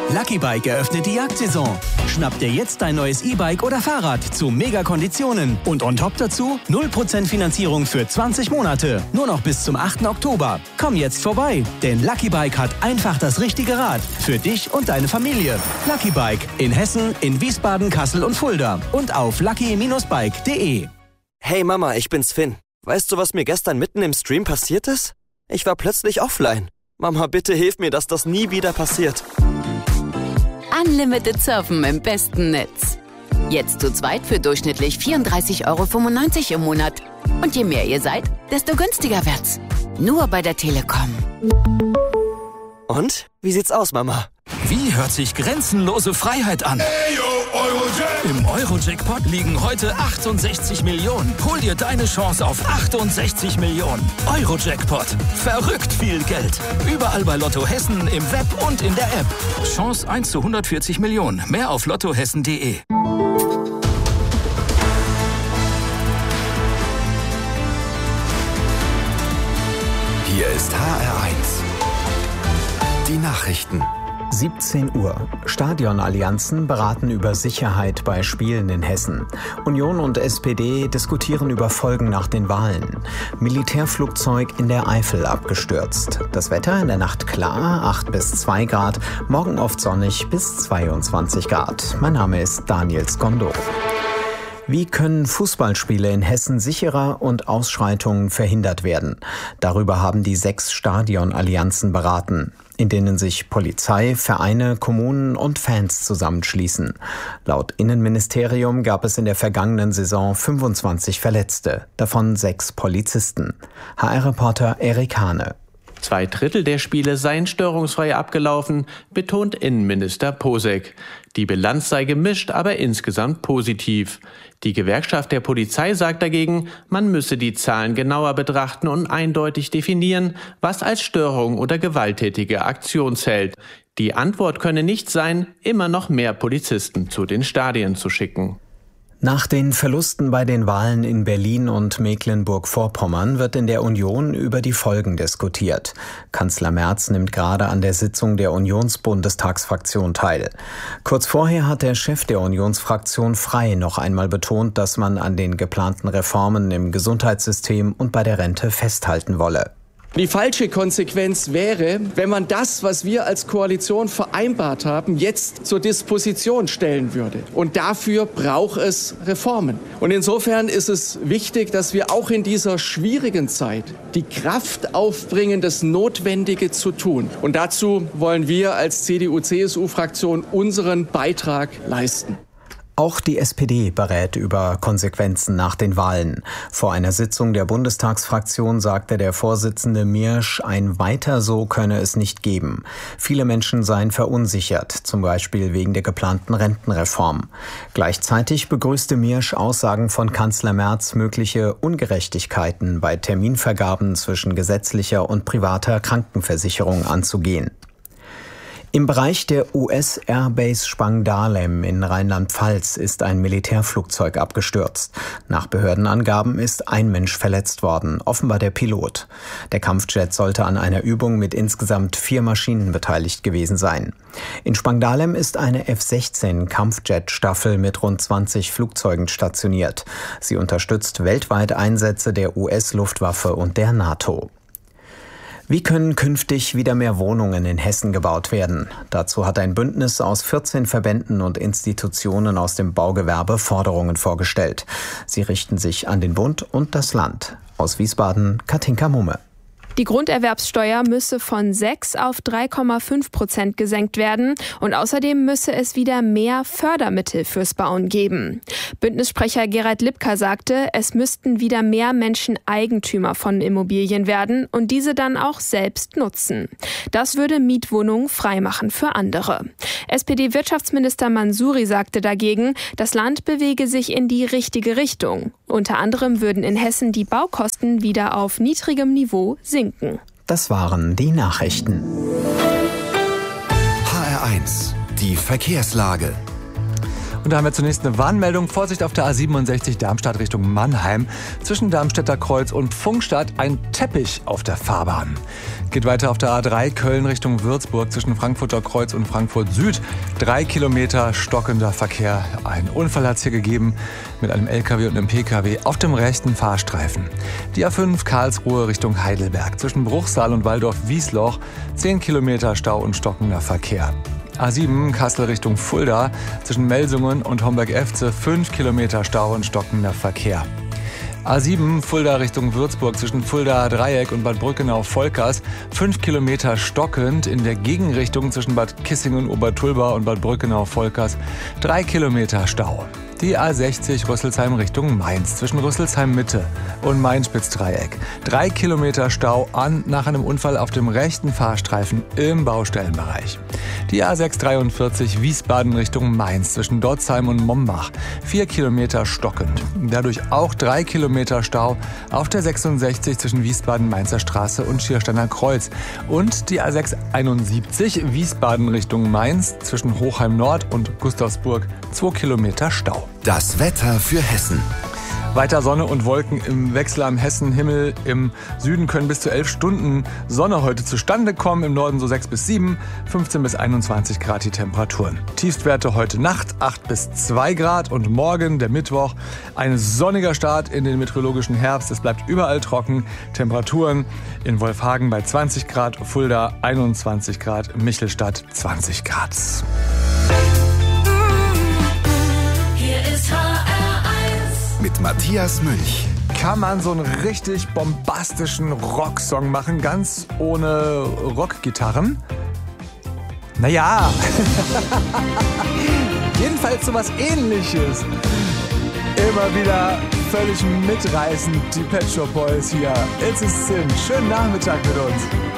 Lucky Bike eröffnet die Jagdsaison. Schnapp dir jetzt dein neues E-Bike oder Fahrrad zu Mega-Konditionen. Und on top dazu 0% Finanzierung für 20 Monate. Nur noch bis zum 8. Oktober. Komm jetzt vorbei, denn Lucky Bike hat einfach das richtige Rad. Für dich und deine Familie. Lucky Bike in Hessen, in Wiesbaden, Kassel und Fulda. Und auf lucky-bike.de. Hey Mama, ich bin's Finn. Weißt du, was mir gestern mitten im Stream passiert ist? Ich war plötzlich offline. Mama, bitte hilf mir, dass das nie wieder passiert. Unlimited Surfen im besten Netz. Jetzt zu zweit für durchschnittlich 34,95 € im Monat. Und je mehr ihr seid, desto günstiger wird's. Nur bei der Telekom. Und? Wie sieht's aus, Mama? Wie hört sich grenzenlose Freiheit an? Im Euro-Jackpot liegen heute 68 Millionen. Hol dir deine Chance auf 68 Millionen. Euro-Jackpot. Verrückt viel Geld. Überall bei Lotto Hessen, im Web und in der App. Chance 1 zu 140 Millionen. Mehr auf lottohessen.de. Hier ist HR1. Die Nachrichten. 17 Uhr. Stadionallianzen beraten über Sicherheit bei Spielen in Hessen. Union und SPD diskutieren über Folgen nach den Wahlen. Militärflugzeug in der Eifel abgestürzt. Das Wetter in der Nacht klar, 8 bis 2 Grad. Morgen oft sonnig bis 22 Grad. Mein Name ist Daniel Skondo. Wie können Fußballspiele in Hessen sicherer und Ausschreitungen verhindert werden? Darüber haben die 6 Stadionallianzen beraten, in denen sich Polizei, Vereine, Kommunen und Fans zusammenschließen. Laut Innenministerium gab es in der vergangenen Saison 25 Verletzte, davon 6 Polizisten. HR-Reporter Erik Hane. 2/3 der Spiele seien störungsfrei abgelaufen, betont Innenminister Posek. Die Bilanz sei gemischt, aber insgesamt positiv. Die Gewerkschaft der Polizei sagt dagegen, man müsse die Zahlen genauer betrachten und eindeutig definieren, was als Störung oder gewalttätige Aktion zählt. Die Antwort könne nicht sein, immer noch mehr Polizisten zu den Stadien zu schicken. Nach den Verlusten bei den Wahlen in Berlin und Mecklenburg-Vorpommern wird in der Union über die Folgen diskutiert. Kanzler Merz nimmt gerade an der Sitzung der Unionsbundestagsfraktion teil. Kurz vorher hat der Chef der Unionsfraktion Frey noch einmal betont, dass man an den geplanten Reformen im Gesundheitssystem und bei der Rente festhalten wolle. Die falsche Konsequenz wäre, wenn man das, was wir als Koalition vereinbart haben, jetzt zur Disposition stellen würde. Und dafür braucht es Reformen. Und insofern ist es wichtig, dass wir auch in dieser schwierigen Zeit die Kraft aufbringen, das Notwendige zu tun. Und dazu wollen wir als CDU-CSU-Fraktion unseren Beitrag leisten. Auch die SPD berät über Konsequenzen nach den Wahlen. Vor einer Sitzung der Bundestagsfraktion sagte der Vorsitzende Miersch, ein Weiter so könne es nicht geben. Viele Menschen seien verunsichert, zum Beispiel wegen der geplanten Rentenreform. Gleichzeitig begrüßte Miersch Aussagen von Kanzler Merz, mögliche Ungerechtigkeiten bei Terminvergaben zwischen gesetzlicher und privater Krankenversicherung anzugehen. Im Bereich der US-Airbase Spangdahlem in Rheinland-Pfalz ist ein Militärflugzeug abgestürzt. Nach Behördenangaben ist ein Mensch verletzt worden, offenbar der Pilot. Der Kampfjet sollte an einer Übung mit insgesamt 4 Maschinen beteiligt gewesen sein. In Spangdahlem ist eine F-16-Kampfjet-Staffel mit rund 20 Flugzeugen stationiert. Sie unterstützt weltweit Einsätze der US-Luftwaffe und der NATO. Wie können künftig wieder mehr Wohnungen in Hessen gebaut werden? Dazu hat ein Bündnis aus 14 Verbänden und Institutionen aus dem Baugewerbe Forderungen vorgestellt. Sie richten sich an den Bund und das Land. Aus Wiesbaden, Katinka Mumme. Die Grunderwerbssteuer müsse von 6 auf 3,5% gesenkt werden und außerdem müsse es wieder mehr Fördermittel fürs Bauen geben. Bündnissprecher Gerald Lipka sagte, es müssten wieder mehr Menschen Eigentümer von Immobilien werden und diese dann auch selbst nutzen. Das würde Mietwohnungen freimachen für andere. SPD-Wirtschaftsminister Mansouri sagte dagegen, das Land bewege sich in die richtige Richtung. Unter anderem würden in Hessen die Baukosten wieder auf niedrigem Niveau sinken. Das waren die Nachrichten. HR1, die Verkehrslage. Und da haben wir zunächst eine Warnmeldung. Vorsicht auf der A67 Darmstadt Richtung Mannheim. Zwischen Darmstädter Kreuz und Pfungstadt ein Teppich auf der Fahrbahn. Geht weiter auf der A3 Köln Richtung Würzburg zwischen Frankfurter Kreuz und Frankfurt Süd. 3 Kilometer stockender Verkehr. Ein Unfall hat es hier gegeben mit einem LKW und einem PKW auf dem rechten Fahrstreifen. Die A5 Karlsruhe Richtung Heidelberg zwischen Bruchsal und Waldorf-Wiesloch. 10 Kilometer Stau und stockender Verkehr. A7 Kassel Richtung Fulda zwischen Melsungen und Homberg-Efze 5 Kilometer Stau und stockender Verkehr. A7 Fulda Richtung Würzburg zwischen Fulda Dreieck und Bad Brückenau-Volkers 5 Kilometer stockend, in der Gegenrichtung zwischen Bad Kissingen-Obertulba und Bad Brückenau-Volkers 3 Kilometer Stau. Die A60 Rüsselsheim Richtung Mainz zwischen Rüsselsheim Mitte und Main-Spitz-Dreieck. 3 Kilometer Stau nach einem Unfall auf dem rechten Fahrstreifen im Baustellenbereich. Die A643 Wiesbaden Richtung Mainz zwischen Dotzheim und Mombach. 4 Kilometer stockend. Dadurch auch 3 Kilometer Stau auf der 66 zwischen Wiesbaden-Mainzer Straße und Schiersteiner Kreuz. Und die A671 Wiesbaden Richtung Mainz zwischen Hochheim Nord und Gustavsburg. 2 Kilometer Stau. Das Wetter für Hessen. Weiter Sonne und Wolken im Wechsel am Hessenhimmel. Im Süden können bis zu 11 Stunden Sonne heute zustande kommen. Im Norden so 6 bis 7, 15 bis 21 Grad die Temperaturen. Tiefstwerte heute Nacht 8 bis 2 Grad und morgen, der Mittwoch, ein sonniger Start in den meteorologischen Herbst. Es bleibt überall trocken. Temperaturen in Wolfhagen bei 20 Grad, Fulda 21 Grad, Michelstadt 20 Grad. Mit Matthias Münch. Kann man so einen richtig bombastischen Rocksong machen, ganz ohne Rockgitarren? Naja, jedenfalls sowas Ähnliches. Immer wieder völlig mitreißend, die Pet Shop Boys hier. It's a Sin. Schönen Nachmittag mit uns.